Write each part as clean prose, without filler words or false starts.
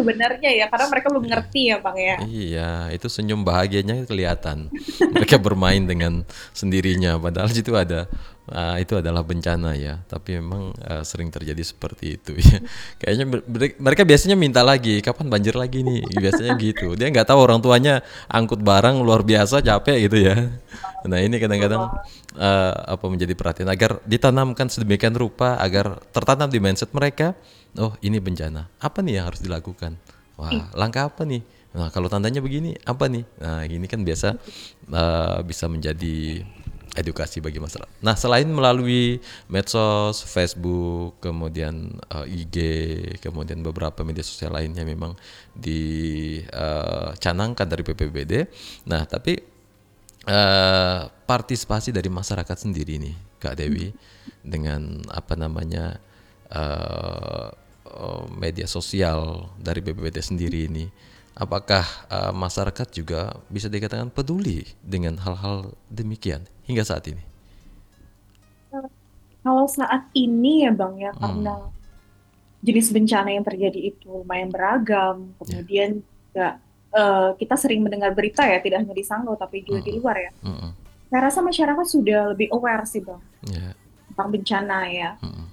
sebenarnya ya, karena mereka belum Iya. ngerti ya Bang ya. Iya, itu senyum bahagianya kelihatan. Mereka bermain dengan sendirinya, padahal itu adalah bencana ya. Tapi memang sering terjadi seperti itu ya. Kayaknya mereka biasanya minta lagi, kapan banjir lagi nih? Biasanya gitu. Dia nggak tahu orang tuanya angkut barang luar biasa capek gitu ya. Nah ini Betul kadang-kadang banget. apa menjadi perhatian agar ditanamkan sedemikian rupa agar tertanam di mindset mereka. Oh ini bencana. Apa nih yang harus dilakukan? Ih, Wah, langkah apa nih? Nah, kalau tandanya begini, apa nih? Nah, ini kan biasa bisa menjadi edukasi bagi masyarakat. Nah, selain melalui medsos, Facebook, kemudian IG, kemudian beberapa media sosial lainnya memang dicanangkan dari PPBD. Nah, tapi partisipasi dari masyarakat sendiri nih, Kak Dewi, dengan apa namanya media sosial dari BPBD sendiri ini, apakah masyarakat juga bisa dikatakan peduli dengan hal-hal demikian hingga saat ini? kalau saat ini ya Bang ya, karena jenis bencana yang terjadi itu lumayan beragam, Ya, kemudian juga kita sering mendengar berita ya, tidak hanya di Sanggau tapi juga di luar ya. mm-mm, Saya rasa masyarakat sudah lebih aware sih Bang ya, tentang bencana ya.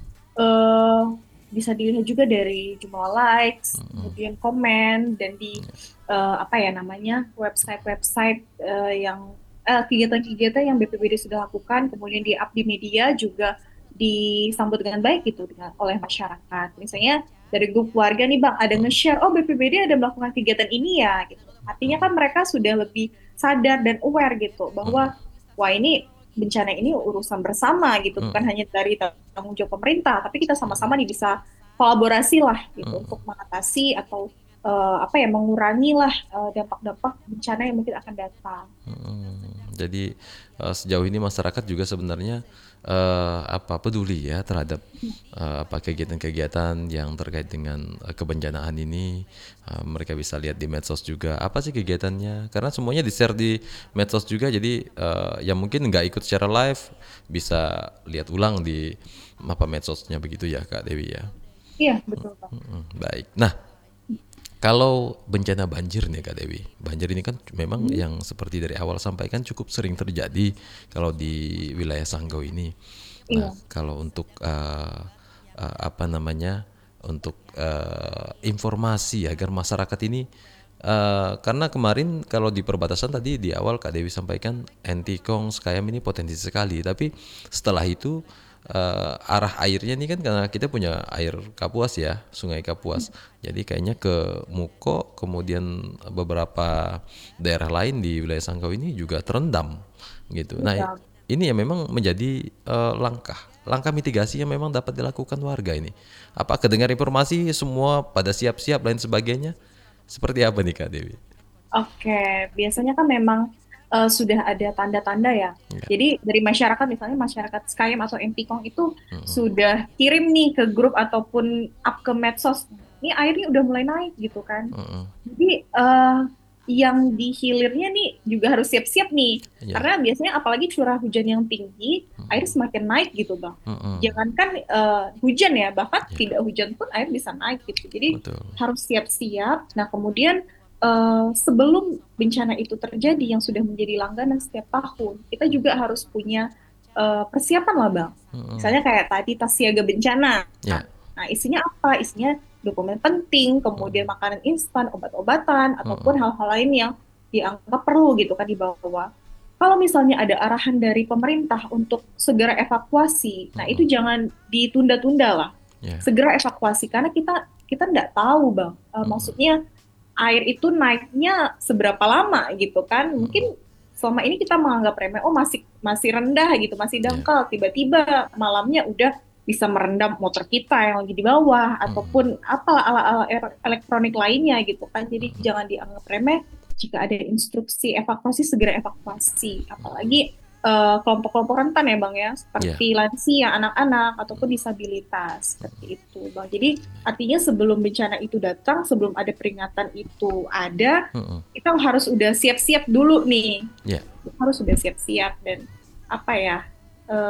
eh Bisa dilihat juga dari jumlah likes, kemudian komen, dan di apa ya namanya website-website yang kegiatan-kegiatan yang BPBD sudah lakukan, kemudian di-up di media juga disambut dengan baik gitu oleh masyarakat. Misalnya dari grup warga nih Bang, ada nge-share, oh BPBD ada melakukan kegiatan ini ya gitu. Artinya kan mereka sudah lebih sadar dan aware gitu bahwa wah ini bencana ini urusan bersama gitu, bukan hanya dari tanggung jawab pemerintah, tapi kita sama-sama nih bisa kolaborasi lah gitu untuk mengatasi atau apa ya mengurangi lah dampak-dampak bencana yang mungkin akan datang. jadi sejauh ini masyarakat juga sebenarnya apa peduli ya terhadap apa kegiatan-kegiatan yang terkait dengan kebencanaan ini. Mereka bisa lihat di medsos juga apa sih kegiatannya karena semuanya di-share di medsos juga, jadi yang mungkin nggak ikut secara live bisa lihat ulang di apa medsosnya begitu ya Kak Dewi ya. Iya, betul Pak. Baik. Nah, kalau bencana banjir nih Kak Dewi, banjir ini kan memang Hmm, yang seperti dari awal sampaikan cukup sering terjadi kalau di wilayah Sanggau ini. Nah, iya. kalau untuk apa namanya, untuk informasi agar masyarakat ini, karena kemarin kalau di perbatasan tadi di awal Kak Dewi sampaikan Entikong, Sekayam ini potensi sekali, tapi setelah itu arah airnya ini kan karena kita punya air Kapuas ya, Sungai Kapuas. Jadi kayaknya ke Muko, kemudian beberapa daerah lain di wilayah Sanggau ini juga terendam gitu. Nah, Iya. ini yang memang menjadi langkah mitigasi yang memang dapat dilakukan warga ini. Apa kedengar informasi semua pada siap-siap lain sebagainya? Seperti apa nih Kak Dewi? Oke, biasanya kan memang sudah ada tanda-tanda ya. Ya. Jadi dari masyarakat, misalnya masyarakat Skym atau Empikong itu sudah kirim nih ke grup ataupun up ke medsos. Ini airnya udah mulai naik gitu kan. Jadi yang di hilirnya nih juga harus siap-siap nih. Ya. Karena biasanya apalagi curah hujan yang tinggi, air semakin naik gitu Bang. Jangankan hujan ya, bahkan Ya, tidak hujan pun air bisa naik gitu. Jadi betul. harus siap-siap. Nah kemudian sebelum bencana itu terjadi yang sudah menjadi langganan setiap tahun, kita juga harus punya persiapan lah Bang. Misalnya kayak tadi tas siaga bencana. Ya. Nah, isinya apa? Isinya dokumen penting, kemudian makanan instan, obat-obatan, ataupun hal-hal lain yang dianggap perlu gitu kan dibawa. Kalau misalnya ada arahan dari pemerintah untuk segera evakuasi, nah itu jangan ditunda-tunda lah. Ya. Segera evakuasi karena kita nggak tahu Bang. Maksudnya air itu naiknya seberapa lama gitu kan. Mungkin selama ini kita menganggap remeh, oh masih masih rendah gitu, masih Ya. dangkal. Tiba-tiba malamnya udah bisa merendam motor kita yang lagi di bawah ataupun apalah ala-ala elektronik lainnya gitu kan. Jadi jangan dianggap remeh. Jika ada instruksi evakuasi segera evakuasi. Apalagi kelompok-kelompok rentan ya Bang ya, Ya. seperti lansia, anak-anak ataupun disabilitas seperti itu Bang. Jadi artinya sebelum bencana itu datang, sebelum ada peringatan itu ada, kita harus udah siap-siap dulu nih. Ya. Kita harus udah siap-siap dan apa ya,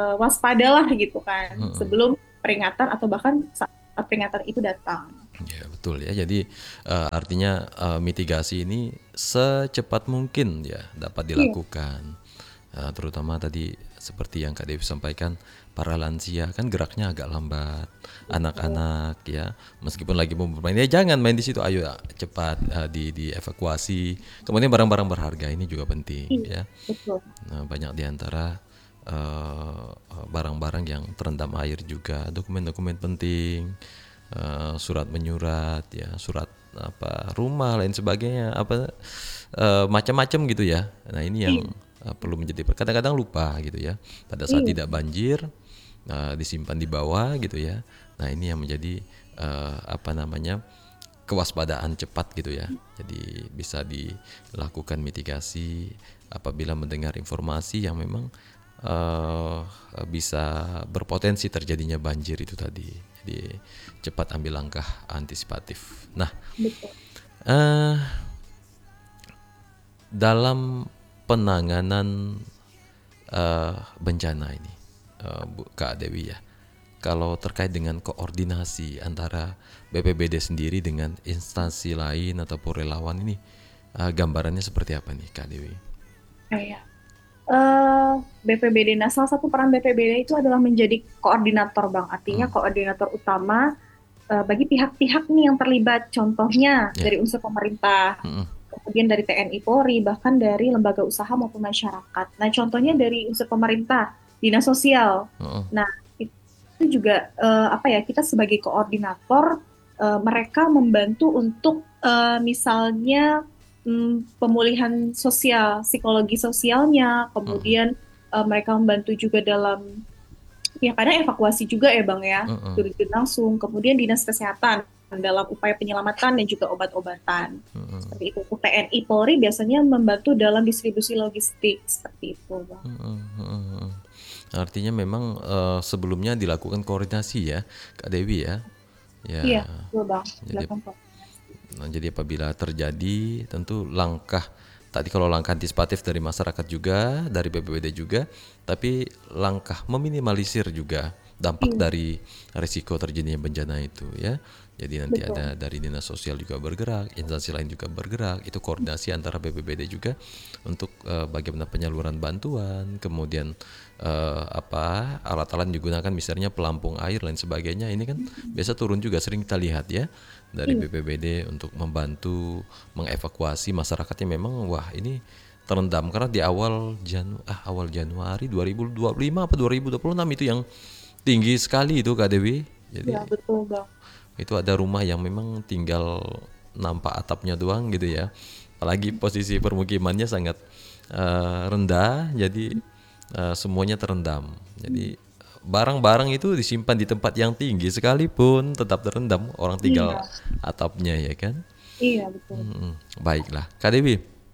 waspadalah gitu kan sebelum peringatan atau bahkan saat peringatan itu datang. Ya, betul ya. Jadi artinya mitigasi ini secepat mungkin ya dapat Iya, dilakukan. Terutama tadi seperti yang Kak Devi sampaikan, para lansia kan geraknya agak lambat, betul. anak-anak ya, meskipun lagi mau bermain ya jangan main di situ, ayo cepat dievakuasi. Kemudian barang-barang berharga ini juga penting Iya, ya. betul. Nah, banyak di antara barang-barang yang terendam air juga, dokumen-dokumen penting, surat menyurat, ya, surat apa rumah lain sebagainya, apa macam-macam gitu ya. Nah ini yang Iya, perlu menjadi kadang-kadang lupa gitu ya. Pada saat iya, tidak banjir, disimpan di bawah gitu ya. Nah ini yang menjadi apa namanya kewaspadaan cepat gitu ya. Jadi bisa dilakukan mitigasi apabila mendengar informasi yang memang eh, bisa berpotensi terjadinya banjir itu tadi. Jadi cepat ambil langkah antisipatif. Nah, betul. eh, dalam penanganan bencana ini, Kak Dewi ya, kalau terkait dengan koordinasi antara BPBD sendiri dengan instansi lain ataupun relawan ini, gambarannya seperti apa nih Kak Dewi? Kayak eh BPBD. Nah, salah satu peran BPBD itu adalah menjadi koordinator, Bang. Artinya Hmm, koordinator utama bagi pihak-pihak nih yang terlibat. Contohnya ya, dari unsur pemerintah, hmm, kemudian dari TNI Polri, bahkan dari lembaga usaha maupun masyarakat. Nah, contohnya dari unsur pemerintah, dinas sosial. hmm, Nah, itu juga apa ya, kita sebagai koordinator, mereka membantu untuk misalnya pemulihan sosial, psikologi sosialnya, hmm, kemudian mereka membantu juga dalam ya kadang evakuasi juga ya Bang ya, hmm, turun langsung, kemudian dinas kesehatan dalam upaya penyelamatan dan juga obat-obatan. Seperti itu. Untuk TNI Polri biasanya membantu dalam distribusi logistik seperti itu, Bang. hmm. Artinya memang sebelumnya dilakukan koordinasi ya, Kak Dewi ya. Ya, Iya, betul Bang. jadi Dilakukan koordinasi. nah, jadi apabila terjadi tentu langkah tadi kalau langkah antisipatif dari masyarakat juga, dari BPBD juga, tapi langkah meminimalisir juga dampak Iya, dari risiko terjadinya bencana itu ya. Jadi nanti betul. ada dari dinas sosial juga bergerak, instansi lain juga bergerak, itu koordinasi antara BPBD juga untuk bagaimana penyaluran bantuan, kemudian apa alat-alat yang digunakan misalnya pelampung air lain sebagainya. Ini kan biasa turun juga sering kita lihat ya dari Iya, BPBD untuk membantu mengevakuasi masyarakatnya memang wah ini terendam karena di awal Januari 2025 apa 2026 itu yang tinggi sekali itu Kak Dewi. iya, Jadi betul Bang. itu ada rumah yang memang tinggal nampak atapnya doang gitu ya. Apalagi posisi permukimannya sangat rendah, jadi semuanya terendam. Jadi barang-barang itu disimpan di tempat yang tinggi sekalipun tetap terendam. Orang tinggal Iya, atapnya ya kan. iya, betul. Baiklah, Kak Dewi.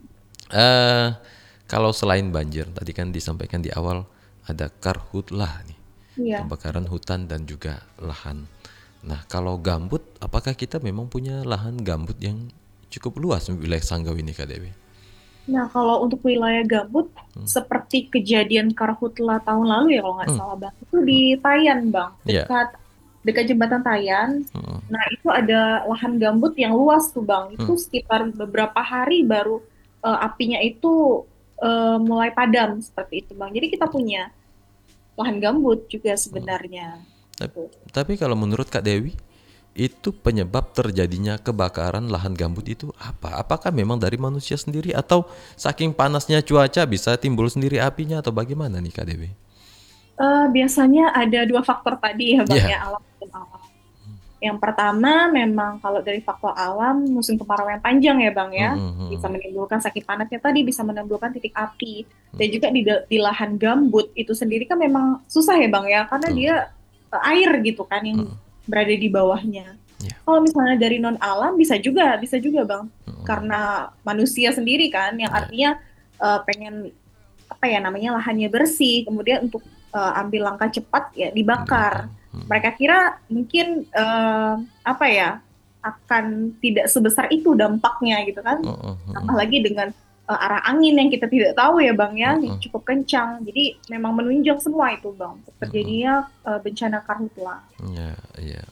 eh Kalau selain banjir, tadi kan disampaikan di awal ada karhutlah nih, Iya. kebakaran hutan dan juga lahan. Nah, kalau gambut, apakah kita memang punya lahan gambut yang cukup luas di wilayah Sanggau ini, Kak Dewi? Nah, kalau untuk wilayah gambut, seperti kejadian Karhutla tahun lalu ya kalau nggak Hmm, salah Bang, itu di Tayan Bang, ya, dekat dekat jembatan Tayan. Nah, itu ada lahan gambut yang luas tuh Bang. Itu sekitar beberapa hari baru apinya itu mulai padam seperti itu Bang. Jadi kita punya lahan gambut juga sebenarnya. Tap- Tuh. tapi kalau menurut Kak Dewi, itu penyebab terjadinya kebakaran lahan gambut itu apa? Apakah memang dari manusia sendiri atau saking panasnya cuaca bisa timbul sendiri apinya atau bagaimana nih Kak Dewi? Biasanya ada dua faktor tadi ya Bang Ya, ya, alam dan alam. Yang pertama memang kalau dari faktor alam musim kemarau yang panjang ya Bang ya, bisa menimbulkan sakit panasnya tadi bisa menimbulkan titik api. Dan juga di lahan gambut itu sendiri kan memang susah ya Bang ya, karena betul. dia air gitu kan yang berada di bawahnya. Ya, Kalau misalnya dari non alam bisa juga Bang, karena manusia sendiri kan, yang ya, artinya pengen apa ya namanya lahannya bersih, kemudian untuk ambil langkah cepat ya dibakar. dibakar. Mereka kira mungkin apa ya akan tidak sebesar itu dampaknya gitu kan, apalagi dengan arah angin yang kita tidak tahu ya bang ya, yang cukup kencang. Jadi memang menunjang semua itu bang untuk terjadinya bencana karhutla. Ya, ya.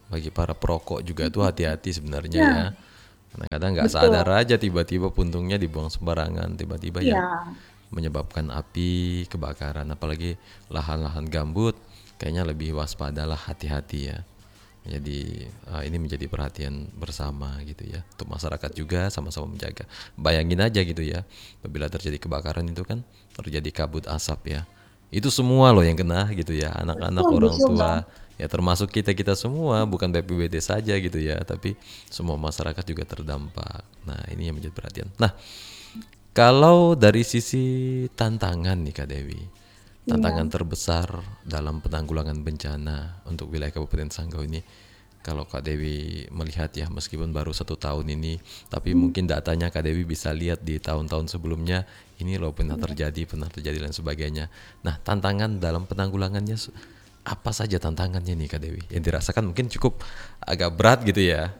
bagi para perokok juga tuh hati-hati sebenarnya ya. Ya, Kadang-kadang nggak sadar betul. aja tiba-tiba puntungnya dibuang sembarangan, tiba-tiba ya Iya, menyebabkan api, kebakaran, apalagi lahan-lahan gambut, kayaknya lebih waspadalah, hati-hati ya. Jadi ini menjadi perhatian bersama gitu ya, untuk masyarakat juga sama-sama menjaga. Bayangin aja gitu ya, apabila terjadi kebakaran itu kan terjadi kabut asap ya. Itu semua loh yang kena gitu ya, anak-anak, betul, orang betul Bang. tua, ya termasuk kita-kita semua, bukan BPBD saja gitu ya, tapi semua masyarakat juga terdampak. Nah, ini yang menjadi perhatian. Nah, kalau dari sisi tantangan nih Kak Dewi, tantangan Iya. terbesar dalam penanggulangan bencana untuk wilayah Kabupaten Sanggau ini, kalau Kak Dewi melihat ya, meskipun baru 1 tahun ini, tapi Hmm, mungkin datanya Kak Dewi bisa lihat di tahun-tahun sebelumnya, ini loh iya. pernah terjadi dan sebagainya. Nah, tantangan dalam penanggulangannya apa saja tantangannya nih Kak Dewi? Yang dirasakan mungkin cukup agak berat gitu ya.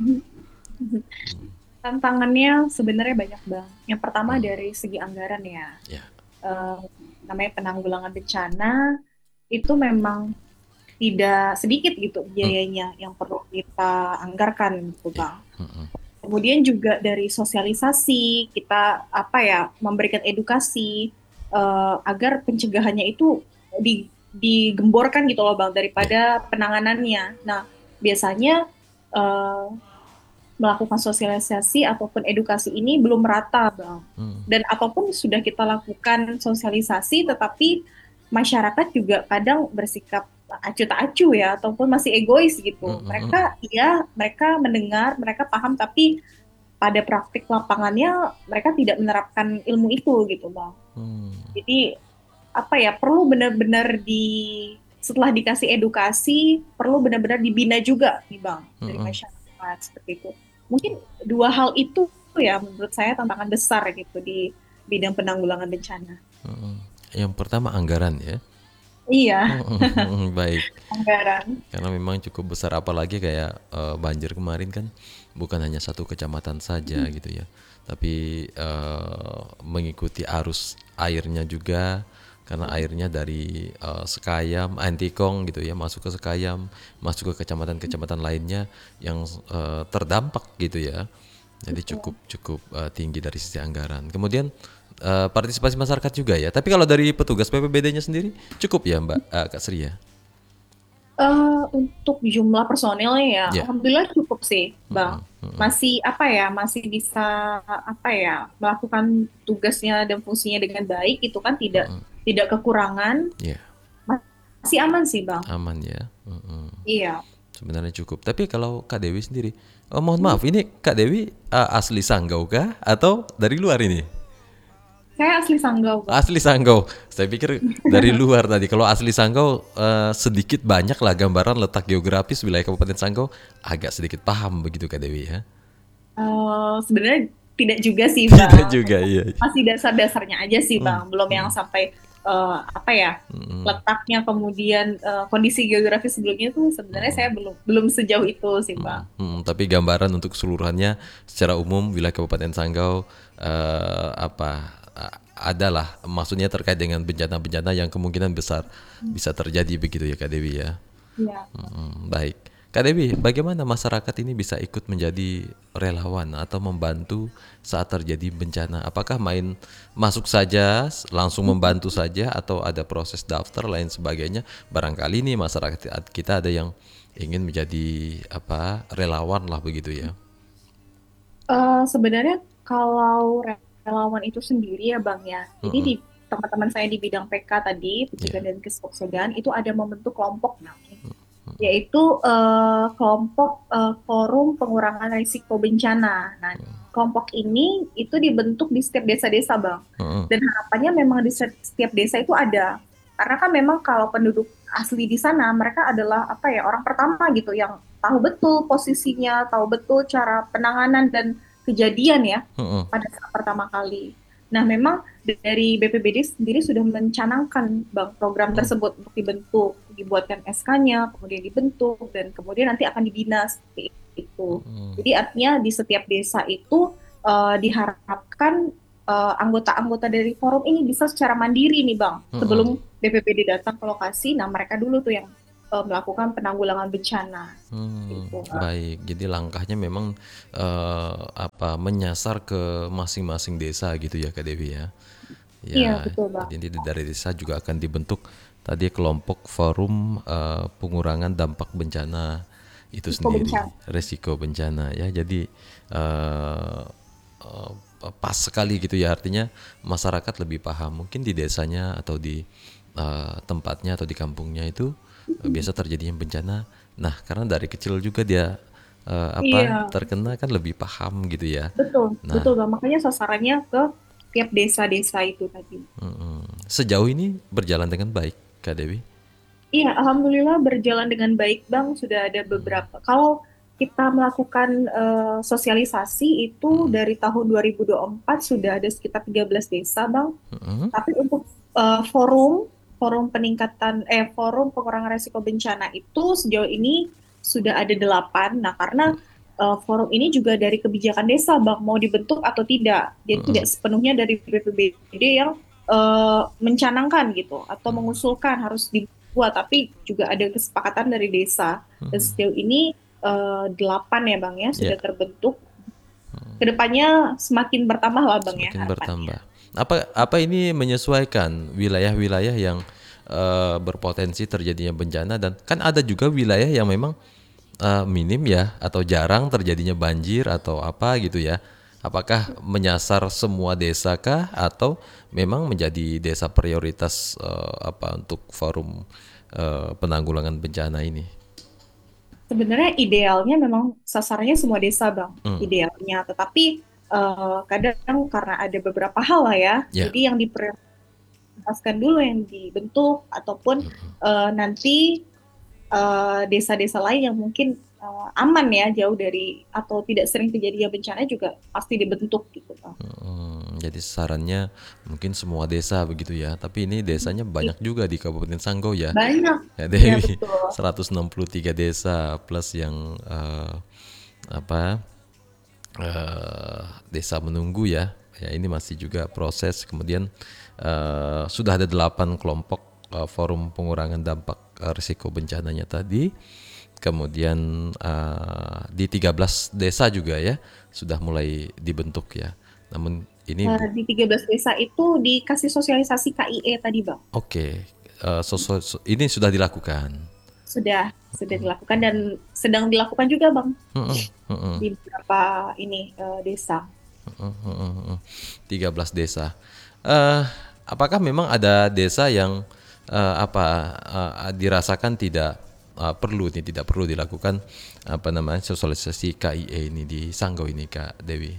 Tantangannya sebenarnya banyak Bang. Yang pertama dari segi anggaran ya. Ya. Eh, Namanya penanggulangan bencana itu memang tidak sedikit gitu Hmm, biayanya yang perlu kita anggarkan gitu ya. Bang. Kemudian juga dari sosialisasi kita apa ya memberikan edukasi agar pencegahannya itu digemborkan gitu loh Bang Ya. daripada penanganannya. Nah, biasanya eh, melakukan sosialisasi ataupun edukasi ini belum merata, Bang. Dan ataupun sudah kita lakukan sosialisasi, tetapi masyarakat juga kadang bersikap acuh tak acuh ya, ataupun masih egois gitu. Mereka, iya, mereka mendengar, mereka paham, tapi pada praktik lapangannya mereka tidak menerapkan ilmu itu gitu, Bang. Jadi apa ya, perlu benar-benar setelah dikasih edukasi, perlu benar-benar dibina juga nih, Bang, dari masyarakat seperti itu. Mungkin dua hal itu ya menurut saya tantangan besar gitu di bidang penanggulangan bencana. Yang pertama anggaran ya. Iya, Baik. anggaran. Karena memang cukup besar, apalagi kayak banjir kemarin kan bukan hanya satu kecamatan saja gitu ya, tapi mengikuti arus airnya juga, karena airnya dari Sekayam, Antikong gitu ya, masuk ke Sekayam, masuk ke kecamatan-kecamatan lainnya yang terdampak gitu ya. Jadi Betul. cukup cukup tinggi dari sisi anggaran. Kemudian partisipasi masyarakat juga ya. Tapi kalau dari petugas PPBD-nya sendiri cukup ya Mbak Kak Sri ya? Untuk jumlah personilnya ya, Ya. alhamdulillah cukup sih, Bang. Masih apa ya, masih bisa apa ya, melakukan tugasnya dan fungsinya dengan baik itu kan tidak tidak kekurangan, Ya, masih aman sih, Bang. aman ya. Iya. Sebenarnya cukup. Tapi kalau Kak Dewi sendiri, oh, mohon maaf, ini Kak Dewi asli Sanggau kah atau dari luar ini? Saya asli Sanggau, Bang. Asli Sanggau. Saya pikir dari luar tadi. Kalau asli Sanggau sedikit banyak lah gambaran letak geografis wilayah Kabupaten Sanggau, agak sedikit paham begitu Kak Dewi ya. Sebenarnya tidak juga sih, Tidak Bang. juga iya. Masih dasar-dasarnya aja sih, Bang. Belum yang sampai apa ya, letaknya kemudian kondisi geografis sebelumnya tuh sebenarnya saya belum belum sejauh itu sih, Bang. Tapi gambaran untuk keseluruhannya secara umum wilayah Kabupaten Sanggau adalah maksudnya terkait dengan bencana-bencana yang kemungkinan besar bisa terjadi begitu ya Kak Dewi ya. Iya. Baik. Kak Dewi, bagaimana masyarakat ini bisa ikut menjadi relawan atau membantu saat terjadi bencana? Apakah main masuk saja, langsung membantu saja, atau ada proses daftar lain sebagainya? Barangkali nih masyarakat kita ada yang ingin menjadi apa relawan lah begitu ya. Sebenarnya kalau relawan itu sendiri ya Bang ya, jadi di teman-teman saya di bidang PK tadi, pencegahan Ya. dan kesiapsiagaan itu ada membentuk kelompok namanya, yaitu kelompok forum pengurangan risiko bencana. Nah, kelompok ini itu dibentuk di setiap desa-desa Bang, dan harapannya memang di setiap desa itu ada, karena kan memang kalau penduduk asli di sana mereka adalah apa ya orang pertama gitu yang tahu betul posisinya, tahu betul cara penanganan dan kejadian ya pada saat pertama kali. Nah, memang dari BPBD sendiri sudah mencanangkan Bang program tersebut untuk dibentuk, dibuatkan SK-nya, kemudian dibentuk dan kemudian nanti akan dibina seperti itu. Jadi artinya di setiap desa itu diharapkan anggota-anggota dari forum ini bisa secara mandiri nih Bang. Sebelum BPBD datang ke lokasi, nah mereka dulu tuh yang melakukan penanggulangan bencana gitu, Mbak. Baik. Jadi langkahnya memang apa menyasar ke masing-masing desa gitu ya Kak Dewi ya. Iya, Ya, betul, Bang. jadi dari desa juga akan dibentuk tadi kelompok forum pengurangan dampak bencana itu Risiko sendiri, bencana. resiko bencana ya. Jadi eh, eh, pas sekali gitu ya, artinya masyarakat lebih paham. Mungkin di desanya atau di tempatnya atau di kampungnya itu biasa terjadinya bencana. Nah, karena dari kecil juga dia apa Iya, terkena kan lebih paham gitu ya. betul, betul, Nah, Bang. Makanya sasarannya ke tiap desa-desa itu tadi. sejauh ini berjalan dengan baik, Kak Dewi. Iya, alhamdulillah berjalan dengan baik, Bang. Sudah ada beberapa. Kalau kita melakukan sosialisasi itu dari tahun 2024 sudah ada sekitar 13 desa, Bang. Mm-mm. Tapi untuk forum forum forum pengurangan resiko bencana itu sejauh ini sudah ada 8. Nah, karena forum ini juga dari kebijakan desa, Bang, mau dibentuk atau tidak. Jadi tidak sepenuhnya dari BPBD yang mencanangkan gitu atau mengusulkan harus dibuat, tapi juga ada kesepakatan dari desa. Dan sejauh ini 8 ya, Bang, ya Ya, sudah terbentuk. Kedepannya semakin bertambah lah, Bang, ya semakin harapannya. bertambah. Apa ini menyesuaikan wilayah-wilayah yang berpotensi terjadinya bencana dan kan ada juga wilayah yang memang minim ya atau jarang terjadinya banjir atau apa gitu ya. Apakah menyasar semua desa kah atau memang menjadi desa prioritas apa untuk forum penanggulangan bencana ini? Sebenarnya idealnya memang sasarannya semua desa, Bang. Idealnya, tetapi kadang karena ada beberapa hal lah ya, Ya. jadi yang diprioritaskan dulu yang dibentuk ataupun nanti desa-desa lain yang mungkin aman ya jauh dari atau tidak sering terjadinya bencana juga pasti dibentuk gitu, Bang. Jadi sarannya mungkin semua desa begitu ya. Tapi ini desanya Iya, banyak juga di Kabupaten Sanggau ya. banyak, Ya ya Dewi, betul. 163 desa plus yang apa desa menunggu ya. Ya ini masih juga proses. Kemudian sudah ada 8 kelompok forum pengurangan dampak risiko bencananya tadi. Kemudian di 13 desa juga ya sudah mulai dibentuk ya. Namun ini Di 13 desa itu dikasih sosialisasi KIE tadi, Bang. oke, ini sudah dilakukan. Sudah dilakukan dan sedang dilakukan juga, Bang, Heeh, heeh, di beberapa ini desa. heeh. 13 desa. Eh, apakah memang ada desa yang apa dirasakan tidak tidak perlu dilakukan apa namanya sosialisasi KIE ini di Sanggau ini Kak Dewi?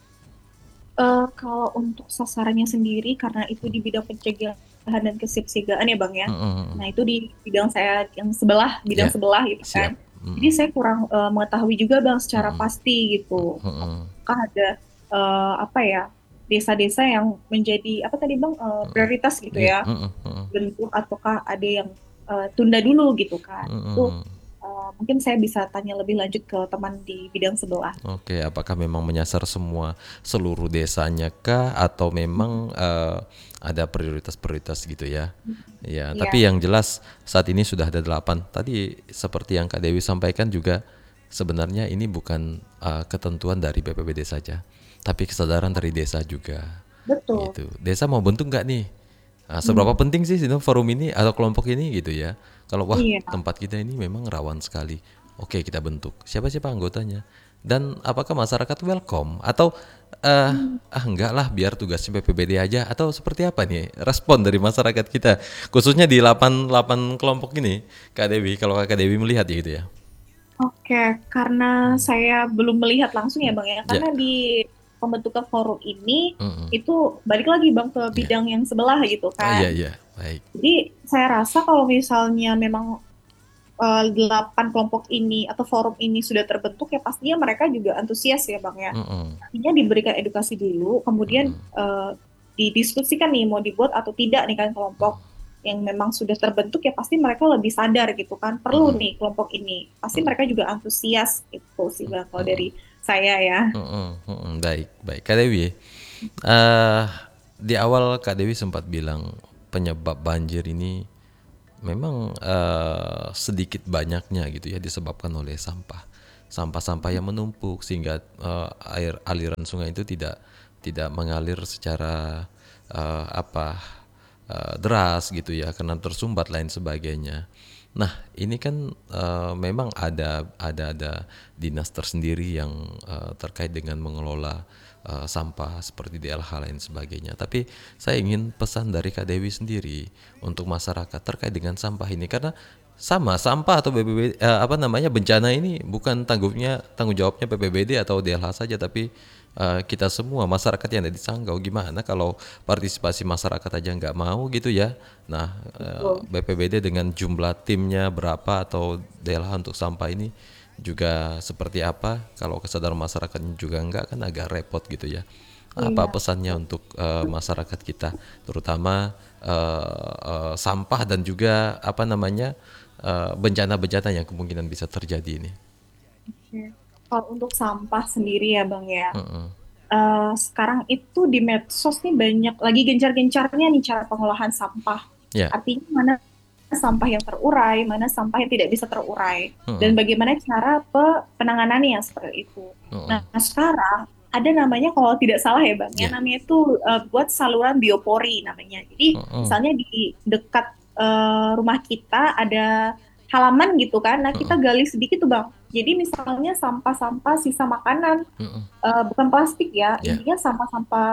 Kalau untuk sasarannya sendiri, karena itu di bidang pencegahan dan kesiapsiagaan ya, Bang, ya. Heeh, Nah, itu di bidang saya yang sebelah, bidang ya, sebelah gitu kan. siap. Jadi saya kurang mengetahui juga, Bang, secara Heeh, pasti gitu. heeh, Apakah ada apa ya desa-desa yang menjadi apa tadi, Bang, prioritas gitu iya, ya, heeh, heeh, bentuk ataukah ada yang tunda dulu gitu kan. Itu heeh. mungkin saya bisa tanya lebih lanjut ke teman di bidang sebelah. Oke, apakah memang menyasar semua seluruh desanya kah atau memang ada prioritas-prioritas gitu ya? Ya, Iya, tapi yang jelas saat ini sudah ada 8. Tadi seperti yang Kak Dewi sampaikan juga sebenarnya ini bukan ketentuan dari BPBD saja, tapi kesadaran dari desa juga. betul. Gitu. Desa mau bentuk nggak nih? Hmm, Seberapa penting sih forum ini atau kelompok ini gitu ya? Kalau wah iya. tempat kita ini memang rawan sekali, oke kita bentuk. Siapa-siapa anggotanya? Dan apakah masyarakat welcome atau enggak lah biar tugasnya PPBD aja atau seperti apa nih respon dari masyarakat kita khususnya di 8 kelompok ini Kak Dewi kalau Kak Dewi melihat ya gitu ya. Oke, karena saya belum melihat langsung ya Bang ya, Ya, karena di pembentukan forum ini mm-mm. itu balik lagi Bang ke Ya. bidang yang sebelah gitu Oh iya kan. iya, baik. Jadi saya rasa kalau misalnya memang 8 kelompok ini atau forum ini sudah terbentuk ya pastinya mereka juga antusias ya Bang ya. Mm-mm. Artinya diberikan edukasi dulu, kemudian didiskusikan nih mau dibuat atau tidak nih kan kelompok yang memang sudah terbentuk ya pasti mereka lebih sadar gitu kan perlu nih kelompok ini. Pasti mereka juga antusias itu sih Bang kalau dari saya ya. Mm-mm. Mm-mm. Baik baik Kak Dewi. eh di awal Kak Dewi sempat bilang penyebab banjir ini memang sedikit banyaknya gitu ya disebabkan oleh sampah. Sampah-sampah yang menumpuk sehingga air aliran sungai itu tidak mengalir secara apa deras gitu ya karena tersumbat lain sebagainya. Nah, ini kan memang ada dinas tersendiri yang terkait dengan mengelola sampah seperti DLH lain sebagainya. Tapi saya ingin pesan dari Kak Dewi sendiri untuk masyarakat terkait dengan sampah ini karena sama sampah atau BPBD apa namanya bencana ini bukan tanggung jawabnya BPBD atau DLH saja tapi kita semua masyarakat yang ada di Sanggau. Gimana kalau partisipasi masyarakat aja nggak mau gitu ya. Nah, Betul. BPBD dengan jumlah timnya berapa atau DLH untuk sampah ini juga seperti apa, kalau kesadaran masyarakatnya juga enggak kan agak repot gitu ya. Apa Iya. pesannya untuk masyarakat kita terutama sampah dan juga apa namanya bencana-bencana yang kemungkinan bisa terjadi ini. Oke. Kalau untuk sampah sendiri ya Bang ya, Heeh. sekarang itu di medsos nih banyak lagi gencar-gencarnya nih cara pengolahan sampah. Ya. Artinya mana sampah yang terurai, mana sampah yang tidak bisa terurai, dan Heeh. bagaimana cara penanganannya yang seperti itu. Heeh. Nah, sekarang ada namanya kalau tidak salah ya Bang, ya Ya. namanya itu buat saluran biopori namanya. Jadi Heeh. misalnya di dekat rumah kita ada halaman gitu kan, nah kita Heeh. gali sedikit tuh Bang. Jadi misalnya sampah-sampah sisa makanan, Heeh. bukan plastik ya, Ya. intinya sampah-sampah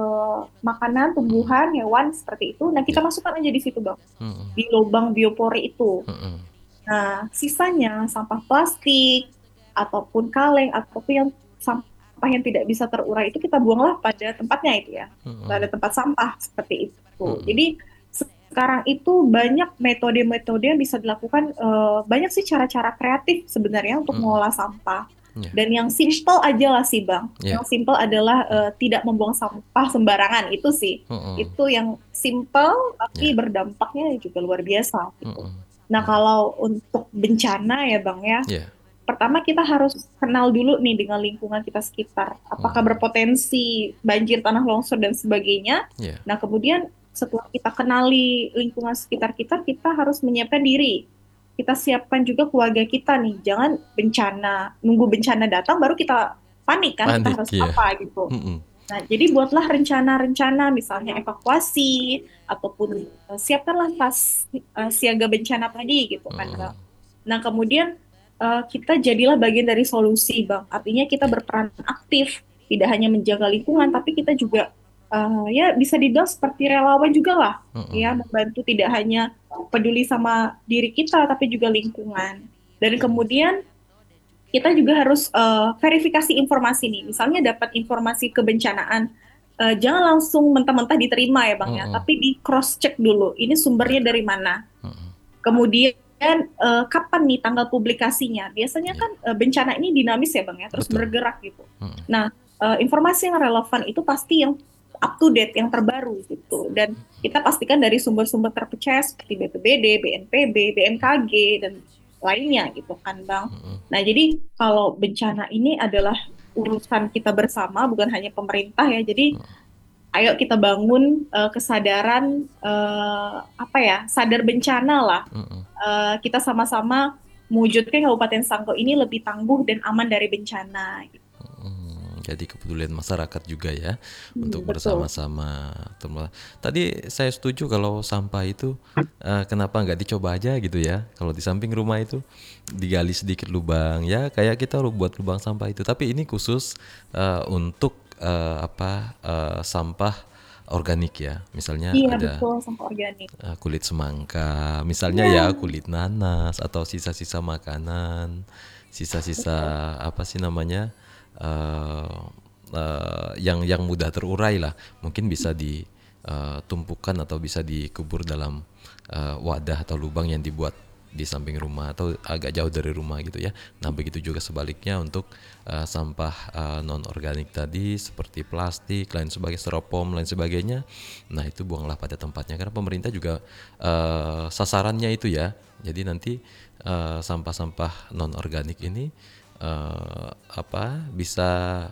makanan, Heeh. tumbuhan, hewan seperti itu. Nah kita Ya. masukkan aja di situ Bang, Heeh. di lubang biopori itu. Heeh. Nah, sisanya sampah plastik ataupun kaleng ataupun yang sampah yang tidak bisa terurai itu kita buanglah pada tempatnya itu ya, Heeh. pada tempat sampah seperti itu. Heeh. Jadi sekarang itu banyak metode-metode yang bisa dilakukan, banyak sih cara-cara kreatif sebenarnya untuk Heeh. mengolah sampah. Ya. Dan yang simple aja lah sih Bang. Ya. Yang simple adalah tidak membuang sampah sembarangan itu sih. Heeh. Itu yang simple tapi Ya. berdampaknya juga luar biasa gitu. Heeh. Nah, Ya. kalau untuk bencana ya Bang ya, Ya. pertama kita harus kenal dulu nih dengan lingkungan kita sekitar. Apakah Heeh. berpotensi banjir, tanah longsor, dan sebagainya. Ya. Nah, kemudian setelah kita kenali lingkungan sekitar kita, kita harus menyiapkan diri. Kita siapkan juga keluarga kita nih. Jangan bencana, nunggu bencana datang baru kita panik kan, kita Panik harus ya. apa gitu. Heeh. Nah, jadi buatlah rencana-rencana, misalnya evakuasi, ataupun siapkanlah tas siaga bencana tadi gitu kan, Heeh. Bang. Nah, kemudian kita jadilah bagian dari solusi, Bang. Artinya kita Ya. berperan aktif, tidak hanya menjaga lingkungan, tapi kita juga ya bisa dibilang seperti relawan juga lah, Heeh. ya membantu tidak hanya peduli sama diri kita, tapi juga lingkungan. Dan kemudian kita juga harus verifikasi informasi nih. Misalnya dapat informasi kebencanaan, jangan langsung mentah-mentah diterima ya Bang ya, Heeh. tapi di cross check dulu. Ini sumbernya Ya. dari mana? Heeh. Kemudian kapan nih tanggal publikasinya? Biasanya Ya. kan bencana ini dinamis ya Bang ya, terus Betul. bergerak gitu. Heeh. Nah, informasi yang relevan itu pasti yang up to date, yang terbaru gitu. Dan kita pastikan dari sumber-sumber terpercaya seperti BPBD, BNPB, BMKG, dan lainnya gitu kan Bang. Heeh. Nah, jadi kalau bencana ini adalah urusan kita bersama, bukan hanya pemerintah ya. Jadi ayo kita bangun kesadaran apa ya, sadar bencana lah. Heeh. Kita sama-sama mewujudkan Kabupaten Sanggau ini lebih tangguh dan aman dari bencana. Jadi kepedulian masyarakat juga ya untuk Betul. bersama-sama. Tadi saya setuju kalau sampah itu kenapa nggak dicoba aja gitu ya. Kalau di samping rumah itu digali sedikit lubang ya kayak kita buat lubang sampah itu. Tapi ini khusus untuk sampah organik ya. Misalnya Iya ada betul, sampah organik. kulit semangka, misalnya Iya, ya kulit nanas atau sisa-sisa makanan, sisa-sisa betul. apa sih namanya yang mudah terurai lah, mungkin bisa ditumpukan atau bisa dikubur dalam wadah atau lubang yang dibuat di samping rumah atau agak jauh dari rumah gitu ya. Nah begitu juga sebaliknya untuk sampah non organik tadi seperti plastik, lain sebagai styrofoam, lain sebagainya. Nah itu buanglah pada tempatnya karena pemerintah juga sasarannya itu ya. Jadi nanti sampah-sampah non organik ini bisa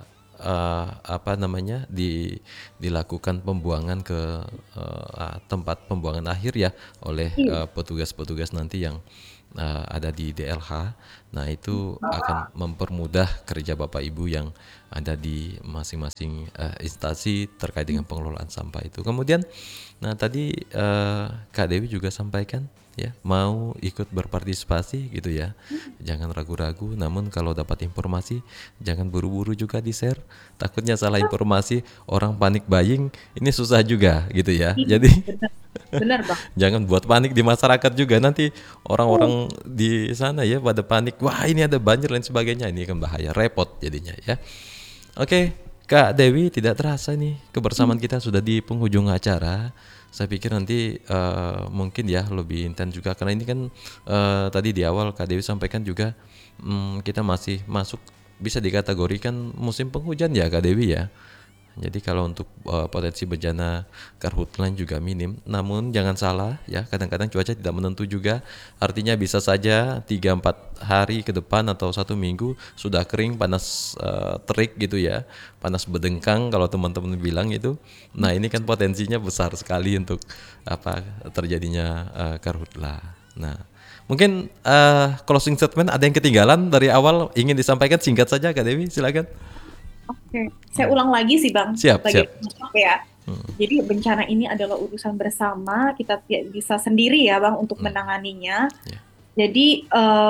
apa namanya dilakukan pembuangan ke tempat pembuangan akhir ya oleh petugas-petugas nanti yang ada di DLH. Nah, itu akan mempermudah kerja Bapak Ibu yang ada di masing-masing instansi terkait dengan pengelolaan sampah itu. Kemudian, nah tadi Kak Dewi juga sampaikan ya mau ikut berpartisipasi gitu ya, jangan ragu-ragu. Namun kalau dapat informasi jangan buru-buru juga di-share, takutnya salah informasi, orang panik buying, ini susah juga gitu ya. Jadi Benar Bang. jangan buat panik di masyarakat juga, nanti orang-orang di sana ya pada panik, wah ini ada banjir dan sebagainya, ini kan bahaya, repot jadinya ya. Oke, Kak Dewi, tidak terasa nih kebersamaan kita sudah di penghujung acara. Saya pikir nanti mungkin ya lebih intens juga karena ini kan tadi di awal Kak Dewi sampaikan juga kita masih masuk bisa dikategorikan musim penghujan ya Kak Dewi ya. Jadi kalau untuk potensi bencana karhutla juga minim. Namun jangan salah ya, kadang-kadang cuaca tidak menentu juga. Artinya bisa saja 3-4 hari ke depan atau 1 minggu sudah kering, panas terik gitu ya. Panas bedengkang kalau teman-teman bilang itu. Nah, ini kan potensinya besar sekali untuk terjadinya karhutla. Nah, mungkin closing statement ada yang ketinggalan dari awal ingin disampaikan, singkat saja Kak Dewi, silakan. Oke, saya ulang lagi sih Bang. Siap. Ya. Jadi bencana ini adalah urusan bersama, kita tidak bisa sendiri ya Bang untuk menanganinya. Yeah. Jadi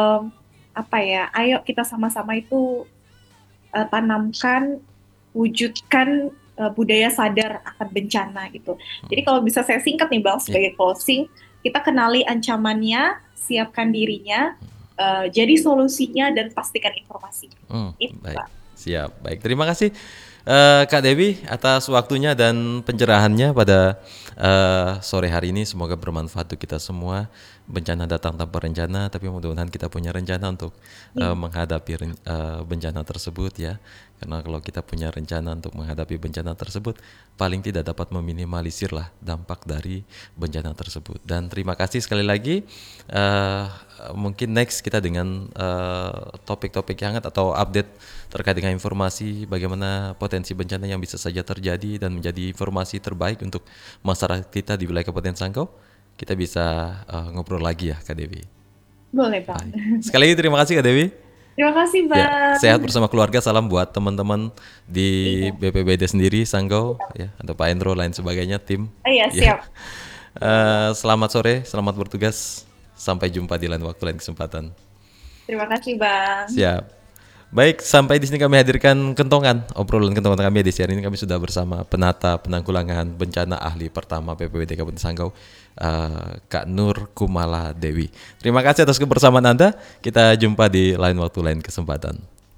ayo kita sama-sama itu tanamkan, wujudkan budaya sadar akan bencana gitu. Jadi kalau bisa saya singkat nih Bang sebagai closing, kita kenali ancamannya, siapkan dirinya, jadi solusinya dan pastikan informasi. Itu Baik. Bang. Siap, baik. Terima kasih Kak Dewi atas waktunya dan pencerahannya pada sore hari ini. Semoga bermanfaat untuk kita semua. Bencana datang tanpa rencana, tapi mudah-mudahan kita punya rencana untuk menghadapi bencana tersebut ya. Karena kalau kita punya rencana untuk menghadapi bencana tersebut, paling tidak dapat meminimalisir lah dampak dari bencana tersebut. Dan terima kasih sekali lagi. Mungkin next kita dengan topik-topik hangat atau update terkait dengan informasi bagaimana potensi bencana yang bisa saja terjadi dan menjadi informasi terbaik untuk masyarakat kita di wilayah Kabupaten Sanggau. Kita bisa ngobrol lagi ya Kak Dewi. Boleh Bang. Sekali lagi terima kasih Kak Dewi. Terima kasih Bang. Ya, sehat bersama keluarga, salam buat teman-teman di BPBD sendiri Sanggau ya, atau Pak Endro lain sebagainya tim. Iya siap. Selamat sore, selamat bertugas. Sampai jumpa di lain waktu, lain kesempatan. Terima kasih Bang. Siap. Baik, sampai di sini kami hadirkan obrolan kentongan kami di siang ini. Kami sudah bersama penata penanggulangan bencana ahli pertama BPBD Kabupaten Sanggau, Kak Nur Kumala Dewi. Terima kasih atas kebersamaan Anda. Kita jumpa di lain waktu, lain kesempatan.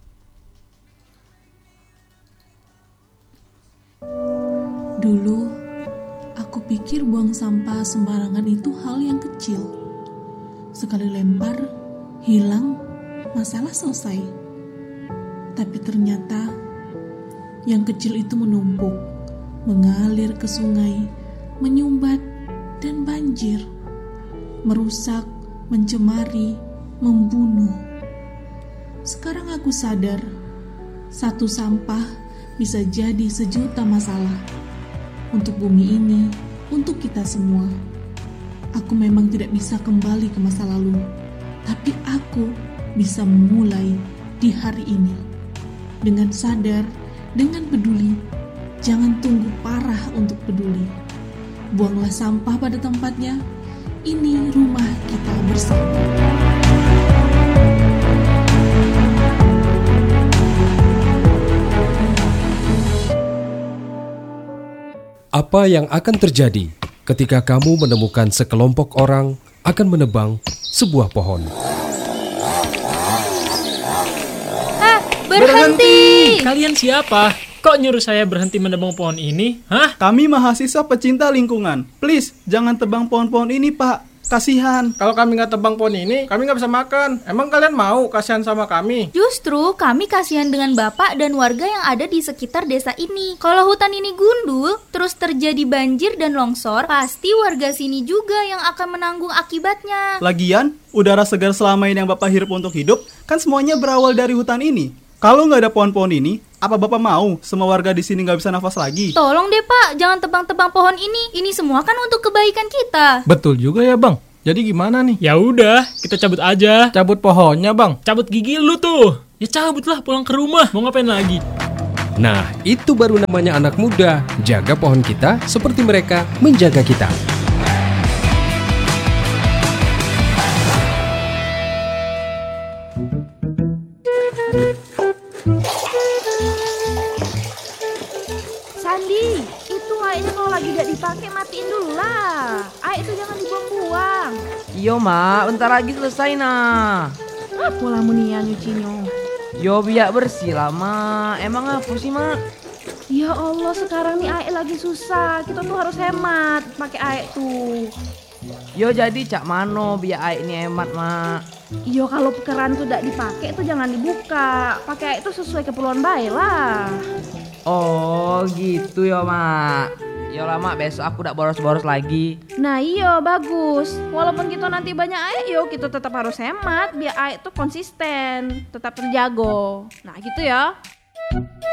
Dulu, aku pikir buang sampah sembarangan itu hal yang kecil. Sekali lempar, hilang, masalah selesai. Tapi ternyata yang kecil itu menumpuk, mengalir ke sungai, menyumbat, dan banjir, merusak, mencemari, membunuh. Sekarang aku sadar, satu sampah bisa jadi 1.000.000 masalah. Untuk bumi ini, untuk kita semua. Aku memang tidak bisa kembali ke masa lalu, tapi aku bisa memulai di hari ini. Dengan sadar, dengan peduli, jangan tunggu parah untuk peduli. Buanglah sampah pada tempatnya, ini rumah kita bersama. Apa yang akan terjadi ketika kamu menemukan sekelompok orang akan menebang sebuah pohon? Berhenti! Kalian siapa? Kok nyuruh saya berhenti menebang pohon ini? Hah? Kami mahasiswa pecinta lingkungan. Please, jangan tebang pohon-pohon ini, Pak. Kasihan. Kalau kami nggak tebang pohon ini, kami nggak bisa makan. Emang kalian mau kasihan sama kami? Justru kami kasihan dengan Bapak dan warga yang ada di sekitar desa ini. Kalau hutan ini gundul, terus terjadi banjir dan longsor, pasti warga sini juga yang akan menanggung akibatnya. Lagian, udara segar selama ini yang Bapak hirup untuk hidup, kan semuanya berawal dari hutan ini. Kalau nggak ada pohon-pohon ini, Apa Bapak mau semua warga di sini nggak bisa nafas lagi? Tolong deh Pak, jangan tebang-tebang pohon ini. Ini semua kan untuk kebaikan kita. Betul juga ya Bang. Jadi gimana nih? Ya udah, kita cabut aja. Cabut pohonnya Bang. Cabut gigi lu tuh. Ya cabutlah, pulang ke rumah. Mau ngapain lagi? Nah, itu baru namanya anak muda. Jaga pohon kita seperti mereka menjaga kita. Sandi, itu airnya kalau lagi gak dipakai matiin dulu lah. Air itu jangan dibuang-buang. Iyo mak, bentar lagi selesai nah. Apa lah munia nyucinya? Yo biar bersih lah mak. Emang apa sih mak? Ya Allah, sekarang nih air lagi susah. Kita tuh harus hemat pakai air tuh. Yo jadi cak mano biar air ini hemat mak. Yo kalau keran tuh gak dipakai tuh jangan dibuka. Pakai air itu sesuai keperluan baik lah. Oh gitu ya mak. Yo lah mak, besok aku udah boros-boros lagi. Nah iya bagus. Walaupun kita nanti banyak air, yo kita tetap harus hemat biar air tuh konsisten, tetap terjaga. Nah gitu ya.